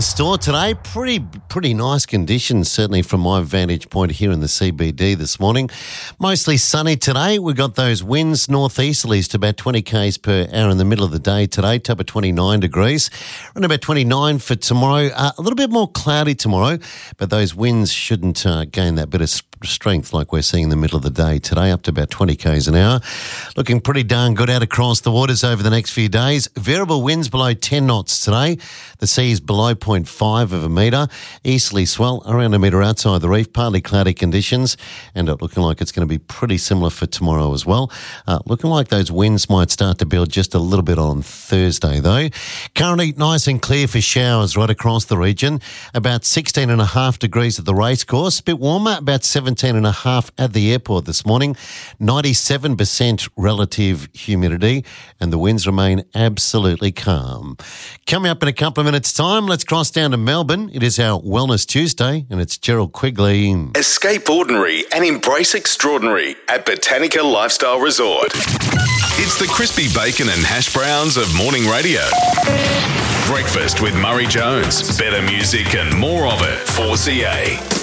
Store today, pretty nice conditions, certainly from my vantage point here in the CBD this morning. Mostly sunny today. We've got those winds northeasterlies to about 20 k's per hour in the middle of the day today, top of 29 degrees. Around about 29 for tomorrow. A little bit more cloudy tomorrow, but those winds shouldn't gain that bit of strength like we're seeing in the middle of the day today, up to about 20 k's an hour. Looking pretty darn good out across the waters over the next few days. Variable winds below 10 knots today. The sea is below 0.5 of a metre. Easterly swell around a metre outside the reef. Partly cloudy conditions, and looking like it's going to be pretty similar for tomorrow as well. Looking like those winds might start to build just a little bit on Thursday though. Currently nice and clear for showers right across the region. About 16.5 degrees at the racecourse. A bit warmer, about 17.5 at the airport this morning. 97% relative humidity, and the winds remain absolutely calm. Coming up in a couple of minutes' time, let's cross down to Melbourne. It is our Wellness Tuesday, and it's Gerald Quigley. Escape ordinary and embrace extraordinary at Botanica Lifestyle Resort. It's the crispy bacon and hash browns of morning radio. Breakfast with Murray Jones. Better music and more of it. 4CA.